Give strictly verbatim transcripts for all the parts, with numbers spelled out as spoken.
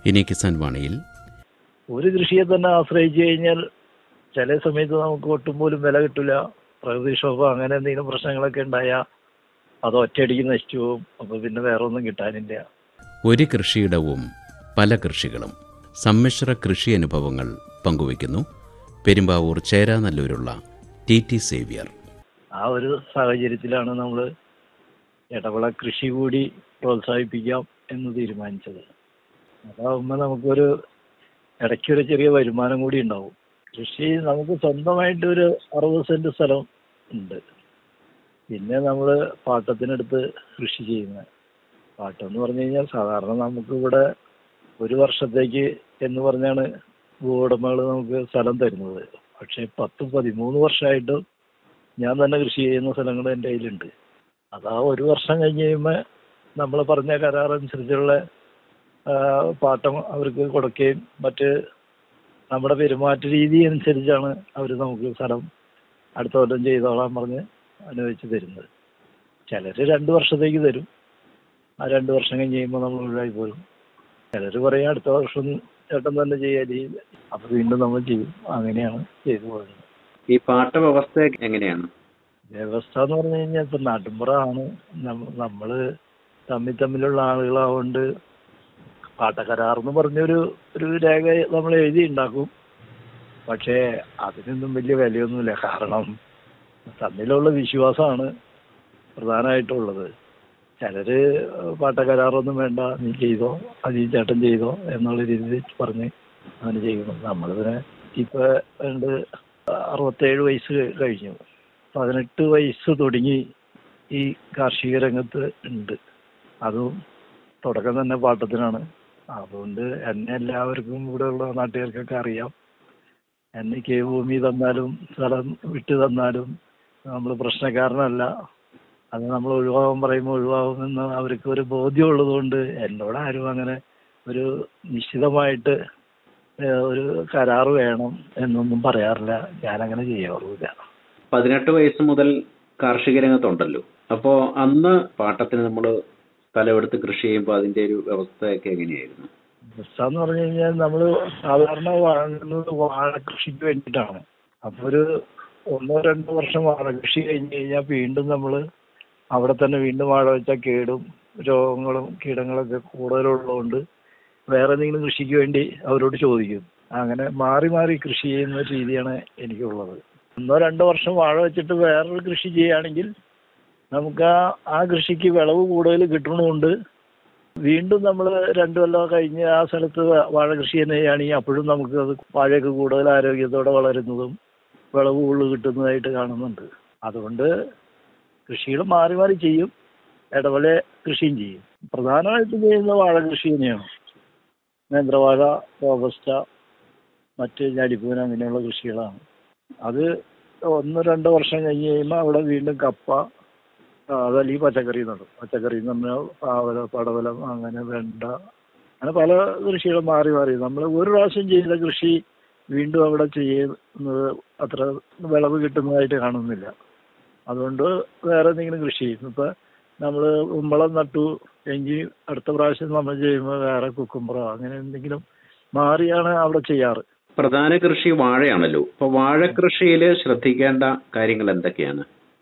ഇനി കിസാൻ വാണിയിൽ ഒരു കൃഷിയെ തന്നെ ആശ്രയിച്ചു കഴിഞ്ഞാൽ ചില സമയത്ത് നമുക്ക് ഒട്ടും പോലും വില കിട്ടില്ല. പ്രകൃതിക്ഷോഭം അങ്ങനെ എന്തെങ്കിലും പ്രശ്നങ്ങളൊക്കെ ഉണ്ടായാൽ അത് ഒറ്റയടിക്ക് നശിച്ചു പോകും. അപ്പോൾ പിന്നെ വേറെ ഒന്നും കിട്ടാനില്ല. ഒരു കൃഷിയിടവും പല കൃഷികളും സമ്മിശ്ര കൃഷി അനുഭവങ്ങൾ പങ്കുവയ്ക്കുന്നു പെരുമ്പാവൂർ ചേരാനല്ലൂരുള്ള ടി ടി സേവ്യർ. ആ ഒരു സാഹചര്യത്തിലാണ് നമ്മൾ ഇടവിള കൃഷി കൂടി പ്രോത്സാഹിപ്പിക്കാം എന്ന് തീരുമാനിച്ചത്. അതാവുമ്പോൾ നമുക്കൊരു ഇടയ്ക്കൊരു ചെറിയ വരുമാനം കൂടി ഉണ്ടാവും. കൃഷി നമുക്ക് സ്വന്തമായിട്ടൊരു അറുപത് സെൻറ്റ് സ്ഥലം ഉണ്ട്. പിന്നെ നമ്മൾ പാട്ടത്തിനെടുത്ത് കൃഷി ചെയ്യുന്നത്. പാട്ടം എന്ന് പറഞ്ഞു കഴിഞ്ഞാൽ സാധാരണ നമുക്കിവിടെ ഒരു വർഷത്തേക്ക് എന്ന് പറഞ്ഞാണ് ഭൂവുടമകൾ നമുക്ക് സ്ഥലം തരുന്നത്. പക്ഷേ പത്ത് പതിമൂന്ന് വർഷമായിട്ട് ഞാൻ തന്നെ കൃഷി ചെയ്യുന്ന സ്ഥലങ്ങൾ എൻ്റെ കയ്യിലുണ്ട്. അതാ ഒരു വർഷം കഴിഞ്ഞ് കഴിയുമ്പോൾ നമ്മൾ പറഞ്ഞ കരാറനുസരിച്ചുള്ള പാട്ടം അവർക്ക് കൊടുക്കുകയും മറ്റ് നമ്മുടെ പെരുമാറ്റ രീതി അനുസരിച്ചാണ് അവർ നമുക്ക് സ്ഥലം അടുത്ത കൊല്ലം ചെയ്തോളാൻ പറഞ്ഞ് അനുവദിച്ച് തരുന്നത്. ചിലർ രണ്ട് വർഷത്തേക്ക് തരും. ആ രണ്ട് വർഷം കഴിഞ്ഞ് കഴിയുമ്പോൾ നമ്മൾ ഒഴിവായി പോരും. ചിലർ പറയും അടുത്ത വർഷം ചേട്ടൻ തന്നെ ചെയ്യാൻ. അപ്പോൾ വീണ്ടും നമ്മൾ ചെയ്യും. അങ്ങനെയാണ് ചെയ്തു പോകുന്നത്. ഈ പാട്ട വ്യവസ്ഥ എങ്ങനെയാണ്? വ്യവസ്ഥ എന്ന് പറഞ്ഞു കഴിഞ്ഞാൽ ഇപ്പം നാട്ടിൻപുറമാണ്. നമ്മൾ തമ്മിൽ തമ്മിലുള്ള ആളുകളാവുകൊണ്ട് പാട്ടക്കരാറെന്ന് പറഞ്ഞൊരു ഒരു രേഖ നമ്മൾ എഴുതി ഉണ്ടാക്കും. പക്ഷേ അതിനൊന്നും വലിയ വിലയൊന്നുമില്ല. കാരണം തമ്മിലുള്ള വിശ്വാസമാണ് പ്രധാനമായിട്ടുള്ളത്. ചിലർ പാട്ടക്കരാറൊന്നും വേണ്ട, നീ ചെയ്തോ, അത് ഈ ചേട്ടൻ ചെയ്തോ എന്നുള്ള രീതിയിൽ പറഞ്ഞ് അങ്ങനെ ചെയ്യുന്നു. നമ്മളിതിനെ ഇപ്പോൾ രണ്ട് അറുപത്തേഴ് വയസ്സ് കഴിഞ്ഞു. പതിനെട്ട് വയസ്സ് തുടങ്ങി ഈ കാർഷിക രംഗത്ത് ഉണ്ട്. അതും തുടക്കം തന്നെ പാട്ടത്തിനാണ്. അതുകൊണ്ട് എന്നെ എല്ലാവർക്കും ഇവിടെയുള്ള നാട്ടുകാർക്കൊക്കെ അറിയാം. എനിക്ക് ഭൂമി തന്നാലും സ്ഥലം വിട്ടു തന്നാലും നമ്മൾ പ്രശ്നക്കാരനല്ല. അത് നമ്മൾ ഒഴിവാകും പറയുമ്പോൾ ഒഴിവാകുമെന്ന് അവർക്ക് ഒരു ബോധ്യമുള്ളത് കൊണ്ട് എന്നോട് ആരും അങ്ങനെ ഒരു നിശ്ചിതമായിട്ട് ഒരു കരാറ് വേണം എന്നൊന്നും പറയാറില്ല. ഞാനങ്ങനെ ചെയ്യാറില്ല. പതിനെട്ട് വയസ്സ് മുതൽ കാർഷിക രംഗത്തുണ്ടല്ലോ. അപ്പോൾ അന്ന് പാട്ടത്തിന് നമ്മൾ സ്ഥലമെടുത്ത് കൃഷി ചെയ്യുമ്പോൾ അതിൻ്റെ ഒരു വ്യവസ്ഥയൊക്കെ എങ്ങനെയായിരുന്നു? വ്യവസ്ഥ എന്ന് പറഞ്ഞു കഴിഞ്ഞാൽ നമ്മൾ സാധാരണ വാങ്ങുന്നത് വാഴ കൃഷിക്ക് വേണ്ടിയിട്ടാണ്. അപ്പോൾ ഒരു ഒന്നോ രണ്ടോ വർഷം വാഴ കൃഷി കഴിഞ്ഞ് കഴിഞ്ഞാൽ വീണ്ടും നമ്മൾ അവിടെ തന്നെ വീണ്ടും വാഴ വെച്ചാൽ കേടും രോഗങ്ങളും കീടങ്ങളൊക്കെ കൂടുതലുള്ളതുകൊണ്ട് വേറെ എന്തെങ്കിലും കൃഷിക്ക് വേണ്ടി അവരോട് ചോദിക്കും. അങ്ങനെ മാറി മാറി കൃഷി ചെയ്യുന്ന രീതിയാണ് എനിക്കുള്ളത്. ഒന്നോ രണ്ടോ വർഷം വാഴ വെച്ചിട്ട് വേറൊരു കൃഷി ചെയ്യുകയാണെങ്കിൽ നമുക്ക് ആ ആ കൃഷിക്ക് വിളവ് കൂടുതൽ കിട്ടണമുണ്ട്. വീണ്ടും നമ്മൾ രണ്ടു കൊല്ലം കഴിഞ്ഞ് ആ സ്ഥലത്ത് വാഴ കൃഷി തന്നെ ചെയ്യുകയാണെങ്കിൽ അപ്പോഴും നമുക്ക് അത് വാഴയൊക്കെ കൂടുതൽ ആരോഗ്യത്തോടെ വളരുന്നതും വിളവ് കൂടുതൽ കിട്ടുന്നതായിട്ട് കാണുന്നുണ്ട്. അതുകൊണ്ട് കൃഷികൾ മാറി മാറി ചെയ്യും. ഇടവലെ കൃഷിയും ചെയ്യും. പ്രധാനമായിട്ടും ചെയ്യുന്ന വാഴ കൃഷി തന്നെയാണ്. നേന്ത്രവാഴ, റോബസ്റ്റ, മറ്റ് ഞാലിപ്പൂവൻ അങ്ങനെയുള്ള കൃഷികളാണ്. അത് ഒന്ന് രണ്ട് വർഷം കഴിഞ്ഞ് കഴിയുമ്പോൾ അവിടെ വീണ്ടും കപ്പ, അതല്ലെങ്കിൽ പച്ചക്കറി നടും. പച്ചക്കറി എന്ന് പറഞ്ഞാൽ പാവല, പടവലം, അങ്ങനെ വെണ്ട, അങ്ങനെ പല കൃഷികളും മാറി മാറി. നമ്മൾ ഒരു പ്രാവശ്യം ചെയ്ത കൃഷി വീണ്ടും അവിടെ ചെയ്യുന്നത് അത്ര വിളവ് കിട്ടുന്നതായിട്ട് കാണുന്നില്ല. അതുകൊണ്ട് വേറെ എന്തെങ്കിലും കൃഷി ചെയ്യും. ഇപ്പം നമ്മൾ കുമ്പളം നട്ടു എങ്കിൽ അടുത്ത പ്രാവശ്യം നമ്മൾ ചെയ്യുമ്പോൾ വേറെ കുക്കുമ്പറോ അങ്ങനെ എന്തെങ്കിലും മാറിയാണ് അവിടെ ചെയ്യാറ്. പ്രധാന കൃഷി വാഴയാണല്ലോ. അപ്പോൾ വാഴക്കൃഷിയിൽ ശ്രദ്ധിക്കേണ്ട കാര്യങ്ങൾ എന്തൊക്കെയാണ്?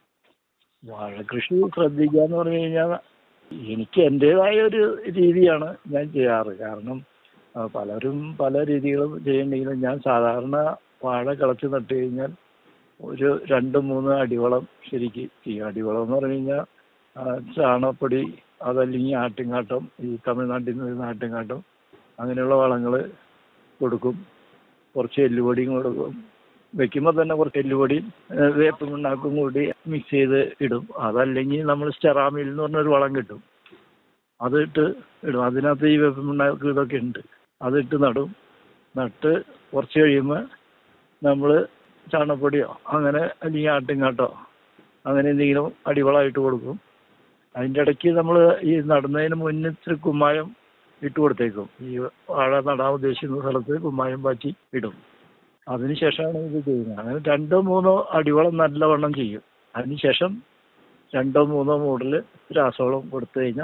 വാഴക്കൃഷി ശ്രദ്ധിക്കുക എന്ന് പറഞ്ഞു കഴിഞ്ഞാൽ എനിക്ക് എൻ്റേതായ ഒരു രീതിയാണ് ഞാൻ ചെയ്യാറ്. കാരണം പലരും പല രീതികളും ചെയ്യണമെങ്കിലും ഞാൻ സാധാരണ വാഴ കിളച്ച് നട്ട് കഴിഞ്ഞാൽ ഒരു രണ്ട് മൂന്ന് അടിവളം ശരിക്ക് ചെയ്യും. അടിവളം എന്ന് പറഞ്ഞു കഴിഞ്ഞാൽ ചാണകപ്പൊടി, അതല്ലെങ്കിൽ ആട്ടിൻകാട്ടം, ഈ തമിഴ്നാട്ടിൽ നിന്ന് വരുന്ന ആട്ടിൻകാട്ടം, അങ്ങനെയുള്ള വളങ്ങൾ കൊടുക്കും. കുറച്ച് എല്ലുപൊടിയും കൊടുക്കും. വെക്കുമ്പോൾ തന്നെ കുറച്ച് എല്ലുപൊടിയും വേപ്പും പിണ്ണാക്കും കൂടി മിക്സ് ചെയ്ത് ഇടും. അതല്ലെങ്കിൽ നമ്മൾ സ്റ്റെറാമിൽ എന്ന് പറഞ്ഞൊരു വളം കിട്ടും, അതിട്ട് ഇടും. അതിനകത്ത് ഈ വേപ്പും പിണ്ണാക്കും ഇതൊക്കെ ഉണ്ട്. അതിട്ട് നടും. നട്ട് കുറച്ച് കഴിയുമ്പോൾ നമ്മൾ ചാണകപ്പൊടിയോ അങ്ങനെ അല്ലെങ്കിൽ ആട്ടിൻകാട്ടോ അങ്ങനെ എന്തെങ്കിലും അടിവളമായിട്ട് കൊടുക്കും. അതിൻ്റെ ഇടയ്ക്ക് നമ്മൾ ഈ നടുന്നതിന് മുന്നേ ഇത്തിരി കുമ്മായം ഇട്ട് കൊടുത്തേക്കും. ഈ വാഴ നടാൻ ഉദ്ദേശിക്കുന്ന സ്ഥലത്ത് കുമ്മായം പാറ്റി ഇടും. അതിനുശേഷമാണ് ഇത് ചെയ്യുന്നത്. അങ്ങനെ രണ്ടോ മൂന്നോ അടിവളം നല്ലവണ്ണം ചെയ്യും. അതിനുശേഷം രണ്ടോ മൂന്നോ മൂടിൽ രാസവളം കൊടുത്തു കഴിഞ്ഞാൽ